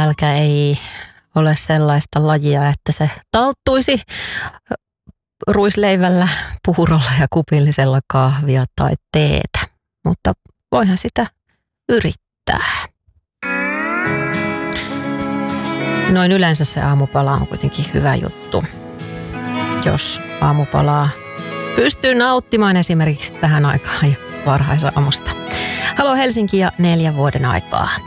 nälkä ei ole sellaista lajia, että se talttuisi ruisleivällä, puurolla ja kupillisella kahvia tai teetä. Mutta voihan sitä yrittää. Noin yleensä se aamupala on kuitenkin hyvä juttu. Jos aamupalaa pystyy nauttimaan esimerkiksi tähän aikaan varhaisaamusta. Halo Helsinki ja 4 vuoden aikaa.